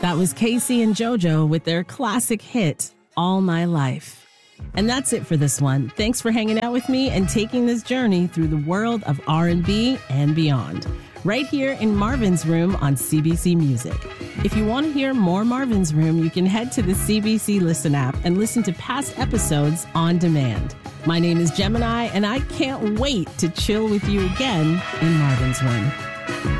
That was Casey and JoJo with their classic hit, All My Life. And that's it for this one. Thanks for hanging out with me and taking this journey through the world of R&B and beyond. Right here in Marvin's Room on CBC Music. If you want to hear more Marvin's Room, you can head to the CBC Listen app and listen to past episodes on demand. My name is Gemini, and I can't wait to chill with you again in Marvin's Room.